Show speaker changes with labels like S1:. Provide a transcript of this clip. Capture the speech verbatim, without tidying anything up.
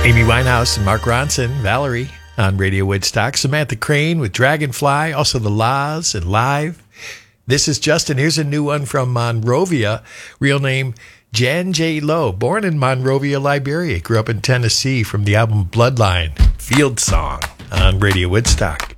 S1: Amy Winehouse and Mark Ronson, Valerie on Radio Woodstock. Samantha Crane with Dragonfly, also the Laws and Live. This is Justin. Here's a new one from Monrovia. Real name Jan J. Lowe, born in Monrovia, Liberia. Grew up in Tennessee, from the album Bloodline, Field Song on Radio Woodstock.